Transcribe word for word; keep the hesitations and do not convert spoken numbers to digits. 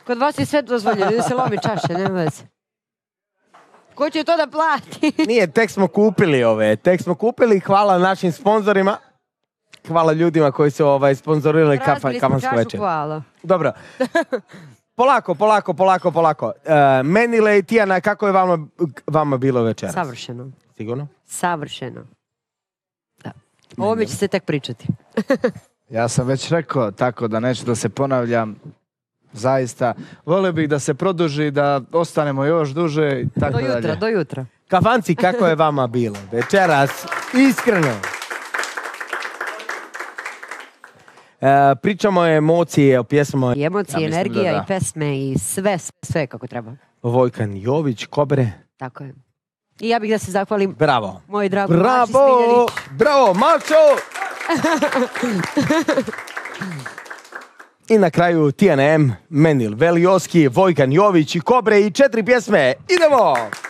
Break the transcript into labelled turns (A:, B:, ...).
A: Kod vas je sve dozvoljeno, da se lomi čaše, nema veze. Ko će to da plati?
B: Nije, tek smo kupili ove, tek smo kupili, hvala našim sponzorima, hvala ljudima koji su ovaj, sponzorirali kafansku večer.
A: Hvala.
B: Dobro. Polako, polako, polako, polako. Uh, Menile i Tijana, kako je vama, vama bilo večeras?
A: Savršeno.
B: Sigurno?
A: Savršeno. Da. Ovo mi će se tek pričati.
C: Ja sam već rekao, tako da neću da se ponavljam. Zaista. Volio bih da se produži, da ostanemo još duže. Tako
A: do jutra,
C: dalje.
A: do jutra.
B: Kafanci, kako je vama bilo večeras? Iskreno. E, pričamo o emocije, o pjesmama.
A: I emocije,
C: Ja mislim
A: energija
C: da da.
A: i pesme i sve, sve, sve kako treba.
B: Vojkan Jović, Kobre.
A: Tako je. I ja bih da se zahvalim
B: Bravo.
A: moj drago Mači
B: Bravo.
A: Smiljanić.
B: Bravo, Mačo. I na kraju Tijana M, Menil Velioski, Vojkan Jović i Kobre i četiri pjesme. Idemo!